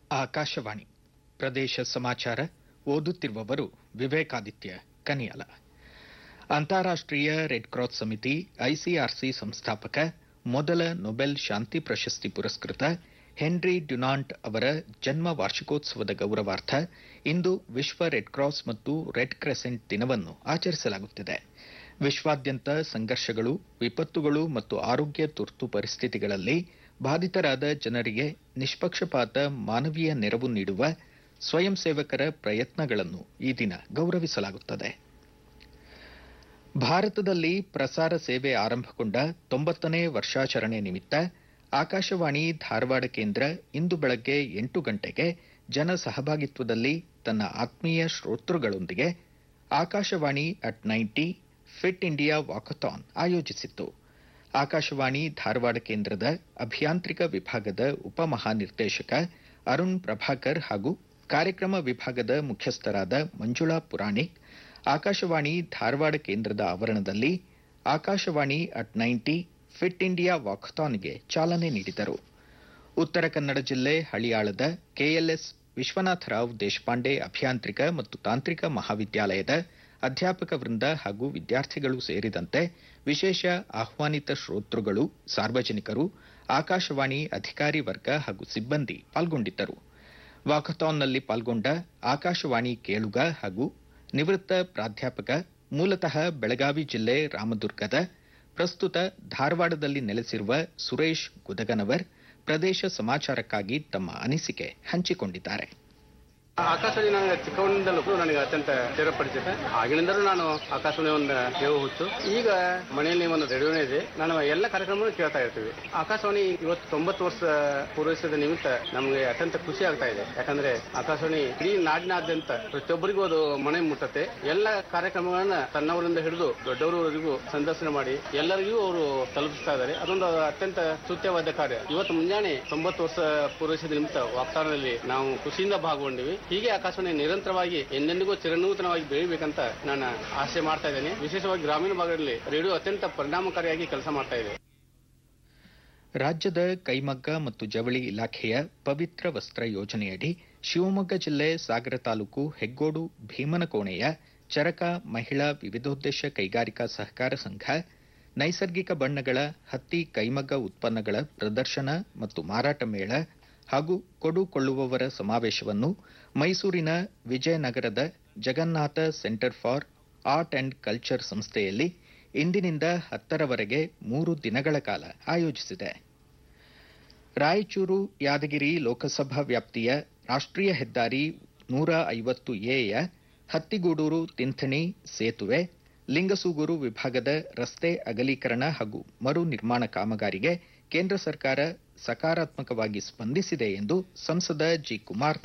ಆಕಾಶವಾಣಿ ಪ್ರದೇಶ ಸಮಾಚಾರ ಓದುತ್ತಿರುವವರು ವಿವೇಕಾದಿತ್ಯ ಕನಿಯಾಲ. ಅಂತಾರಾಷ್ಟ್ರೀಯ ರೆಡ್ ಕ್ರಾಸ್ ಸಮಿತಿ ಐಸಿಆರ್ಸಿ ಸಂಸ್ಥಾಪಕ ಮೊದಲ ನೊಬೆಲ್ ಶಾಂತಿ ಪ್ರಶಸ್ತಿ ಪುರಸ್ಕೃತ ಹೆನ್ರಿ ಡ್ಯುನಾಂಟ್ ಅವರ ಜನ್ಮ ವಾರ್ಷಿಕೋತ್ಸವದ ಗೌರವಾರ್ಥ ಇಂದು ವಿಶ್ವ ರೆಡ್ ಕ್ರಾಸ್ ಮತ್ತು ರೆಡ್ ಕ್ರೆಸೆಂಟ್ ದಿನವನ್ನು ಆಚರಿಸಲಾಗುತ್ತಿದೆ. ವಿಶ್ವಾದ್ಯಂತ ಸಂಘರ್ಷಗಳು, ವಿಪತ್ತುಗಳು ಮತ್ತು ಆರೋಗ್ಯ ತುರ್ತು ಪರಿಸ್ಥಿತಿಗಳಲ್ಲಿ ಬಾಧಿತರಾದ ಜನರಿಗೆ ನಿಷ್ಪಕ್ಷಪಾತ ಮಾನವೀಯ ನೆರವು ನೀಡುವ ಸ್ವಯಂ ಸೇವಕರ ಪ್ರಯತ್ನಗಳನ್ನು ಈ ದಿನ ಗೌರವಿಸಲಾಗುತ್ತದೆ. ಭಾರತದಲ್ಲಿ ಪ್ರಸಾರ ಸೇವೆ ಆರಂಭಗೊಂಡ 90ನೇ ವರ್ಷಾಚರಣೆ ನಿಮಿತ್ತ ಆಕಾಶವಾಣಿ ಧಾರವಾಡ ಕೇಂದ್ರ ಇಂದು ಬೆಳಗ್ಗೆ 8 ಗಂಟೆಗೆ ಜನ ಸಹಭಾಗಿತ್ವದಲ್ಲಿ ತನ್ನ ಆತ್ಮೀಯ ಶ್ರೋತೃಗಳೊಂದಿಗೆ Akashvani at 90 fit India walkathon ಆಯೋಜಿಸಿತ್ತು. ಆಕಾಶವಾಣಿ ಧಾರವಾಡ ಕೇಂದ್ರದ ಅಭಿಯಾಂತ್ರಿಕ ವಿಭಾಗದ ಉಪಮಹಾನಿರ್ದೇಶಕ ಅರುಣ್ ಪ್ರಭಾಕರ್ ಹಾಗೂ ಕಾರ್ಯಕ್ರಮ ವಿಭಾಗದ ಮುಖ್ಯಸ್ಥರಾದ ಮಂಜುಳಾ ಪುರಾಣಿಕ್ ಆಕಾಶವಾಣಿ ಧಾರವಾಡ ಕೇಂದ್ರದ ಆವರಣದಲ್ಲಿ ಆಕಾಶವಾಣಿ ಅಟ್ 90 ಫಿಟ್ ಇಂಡಿಯಾ ವಾಕಥಾನ್ಗೆ ಚಾಲನೆ ನೀಡಿದರು. ಉತ್ತರ ಕನ್ನಡ ಜಿಲ್ಲೆ ಹಳಿಯಾಳದ ಕೆಎಲ್ಎಸ್ ವಿಶ್ವನಾಥರಾವ್ ದೇಶಪಾಂಡೆ ಅಭಿಯಾಂತ್ರಿಕ ಮತ್ತು ತಾಂತ್ರಿಕ ಮಹಾವಿದ್ಯಾಲಯದ ಅಧ್ಯಾಪಕ ವೃಂದ ಹಾಗೂ ವಿದ್ಯಾರ್ಥಿಗಳು ಸೇರಿದಂತೆ ವಿಶೇಷ ಆಹ್ವಾನಿತ ಶ್ರೋತೃಗಳು, ಸಾರ್ವಜನಿಕರು, ಆಕಾಶವಾಣಿ ಅಧಿಕಾರಿ ವರ್ಗ ಹಾಗೂ ಸಿಬ್ಬಂದಿ ಪಾಲ್ಗೊಂಡಿದ್ದರು. ವಾಕಥಾನ್ನಲ್ಲಿ ಪಾಲ್ಗೊಂಡ ಆಕಾಶವಾಣಿ ಕೇಳುಗ ಹಾಗೂ ನಿವೃತ್ತ ಪ್ರಾಧ್ಯಾಪಕ, ಮೂಲತಃ ಬೆಳಗಾವಿ ಜಿಲ್ಲೆ ರಾಮದುರ್ಗದ, ಪ್ರಸ್ತುತ ಧಾರವಾಡದಲ್ಲಿ ನೆಲೆಸಿರುವ ಸುರೇಶ್ ಗುದಗನವರ್ ಪ್ರದೇಶ ಸಮಾಚಾರಕ್ಕಾಗಿ ತಮ್ಮ ಅನಿಸಿಕೆ ಹಂಚಿಕೊಂಡಿದ್ದಾರೆ. ಆಕಾಶವಾಣಿ ನನಗೆ ಚಿಕ್ಕವನಿಂದಲೂ ನನಗೆ ಅತ್ಯಂತ ಚಿರಪರಿಚಿತ. ಆಗಿನಿಂದಲೂ ನಾನು ಆಕಾಶವಾಣಿ ಒಂದು ದೇವ ಹುಚ್ಚು. ಈಗ ಮನೆಯಲ್ಲಿ ಒಂದು ರೇಡಿಯೋನೇ ಇದೆ. ನಾನು ಎಲ್ಲ ಕಾರ್ಯಕ್ರಮವನ್ನು ಕೇಳ್ತಾ ಇರ್ತೀವಿ. ಆಕಾಶವಾಣಿ ಇವತ್ತು 90 ವರ್ಷ ಪೂರೈಸಿದ ನಿಮಿತ್ತ ನಮಗೆ ಅತ್ಯಂತ ಖುಷಿ ಆಗ್ತಾ ಇದೆ. ಯಾಕಂದ್ರೆ ಆಕಾಶವಾಣಿ ಇಡೀ ನಾಡಿನಾದ್ಯಂತ ಪ್ರತಿಯೊಬ್ಬರಿಗೂ ಅದು ಮನೆ ಮುಟ್ಟತ್ತೆ. ಎಲ್ಲ ಕಾರ್ಯಕ್ರಮಗಳನ್ನ ಸಣ್ಣವರಿಂದ ಹಿಡಿದು ದೊಡ್ಡವರವರೆಗೂ ಸಂದರ್ಶನ ಮಾಡಿ ಎಲ್ಲರಿಗೂ ಅವರು ತಲುಪಿಸ್ತಾ ಇದ್ದಾರೆ. ಅದೊಂದು ಅತ್ಯಂತ ಸ್ತುತ್ಯವಾದ ಕಾರ್ಯ. ಇವತ್ತು ಮುಂಜಾನೆ 90 ವರ್ಷ ಪೂರೈಸಿದ ನಿಮಿತ್ತ ವಾಗ್ದಾನದಲ್ಲಿ ನಾವು ಖುಷಿಯಿಂದ ಭಾಗಗೊಂಡಿವಿ. ಹೀಗೆ ಆಕಾಶವಾಣಿ ನಿರಂತರವಾಗಿ ಎಂದೆಂದಿಗೂ ಚಿರನೂತನವಾಗಿ ಬೆಳಿಬೇಕಂತ ನಾನು ಆಶೆ ಮಾಡ್ತಾ ಇದ್ದೇನೆ. ವಿಶೇಷವಾಗಿ ಗ್ರಾಮೀಣ ಭಾಗದಲ್ಲಿ ರೇಡಿಯೋ ಅತ್ಯಂತ ಪರಿಣಾಮಕಾರಿಯಾಗಿ ಕೆಲಸ ಮಾಡ್ತಾ ಇದೆ. ರಾಜ್ಯದ ಕೈಮಗ್ಗ ಮತ್ತು ಜವಳಿ ಇಲಾಖೆಯ ಪವಿತ್ರ ವಸ್ತ್ರ ಯೋಜನೆಯಡಿ ಶಿವಮೊಗ್ಗ ಜಿಲ್ಲೆ ಸಾಗರ ತಾಲೂಕು ಹೆಗ್ಗೋಡು ಭೀಮನಕೋಣೆಯ ಚರಕ ಮಹಿಳಾ ವಿವಿಧೋದ್ದೇಶ ಕೈಗಾರಿಕಾ ಸಹಕಾರ ಸಂಘ ನೈಸರ್ಗಿಕ ಬಣ್ಣಗಳ ಹತ್ತಿ ಕೈಮಗ್ಗ ಉತ್ಪನ್ನಗಳ ಪ್ರದರ್ಶನ ಮತ್ತು ಮಾರಾಟ ಮೇಳ ಹಾಗೂ ಕೊಡು ಕೊಳ್ಳುವವರ ಸಮಾವೇಶವನ್ನು ಮೈಸೂರಿನ ವಿಜಯನಗರದ Jagannath centre for art and culture ಸಂಸ್ಥೆಯಲ್ಲಿ ಇಂದಿನಿಂದ 10ರವರೆಗೆ 3 ದಿನಗಳ ಕಾಲ ಆಯೋಜಿಸಿದೆ. ರಾಯಚೂರು ಯಾದಗಿರಿ ಲೋಕಸಭಾ ವ್ಯಾಪ್ತಿಯ ರಾಷ್ಟ್ರೀಯ ಹೆದ್ದಾರಿ 150ಎಯ ಹತ್ತಿಗೂಡೂರು ತಿಂಥಣಿ ಸೇತುವೆ, ಲಿಂಗಸೂಗೂರು ವಿಭಾಗದ ರಸ್ತೆ ಅಗಲೀಕರಣ ಹಾಗೂ ಮರು ನಿರ್ಮಾಣ ಕಾಮಗಾರಿಗೆ ಕೇಂದ್ರ ಸರ್ಕಾರ ಸಕಾರಾತ್ಮಕವಾಗಿ ಸ್ಪಂದಿಸಿದೆ ಎಂದು ಸಂಸದ ಜಿ. ಕುಮಾರ್